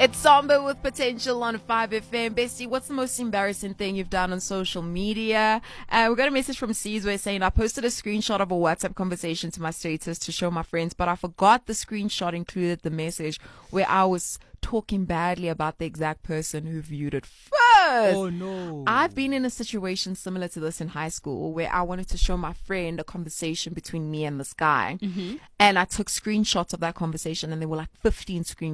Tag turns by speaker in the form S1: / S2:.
S1: It's Samba with Potential on 5FM. Bestie, what's the most embarrassing thing you've done on social media? We got a message from Sizwe saying, I posted a screenshot of a WhatsApp conversation to my status to show my friends, but I forgot the screenshot included the message where I was talking badly about the exact person who viewed it first.
S2: Oh no.
S1: I've been in a situation similar to this in high school where I wanted to show my friend a conversation between me and this guy. And I took screenshots of that conversation, and there were like 15 screenshots.